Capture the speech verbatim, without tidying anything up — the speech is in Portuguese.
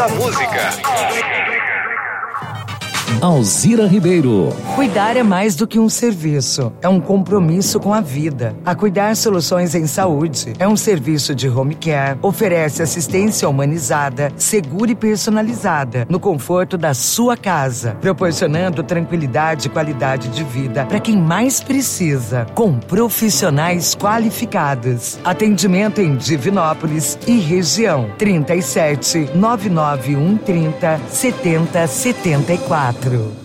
da música. Alzira Ribeiro. Cuidar é mais do que um serviço, é um compromisso com a vida. A Cuidar Soluções em Saúde é um serviço de home care, oferece assistência humanizada, segura e personalizada, no conforto da sua casa, proporcionando tranquilidade e qualidade de vida para quem mais precisa, com profissionais qualificados. Atendimento em Divinópolis e região. trinta e sete, nove nove um trinta, setenta setenta e quatro.